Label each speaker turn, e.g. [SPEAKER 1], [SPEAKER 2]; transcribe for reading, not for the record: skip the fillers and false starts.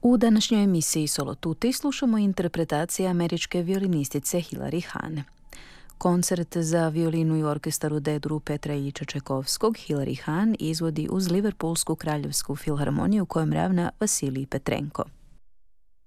[SPEAKER 1] U današnjoj emisiji Solo Tutti slušamo interpretacije američke violinistice Hilary Hahn. Koncert za violinu i orkestar u D-duru Petra Iljiča Čajkovskog Hilary Hahn izvodi uz Liverpoolsku kraljevsku filharmoniju kojom ravna Vasilij Petrenko.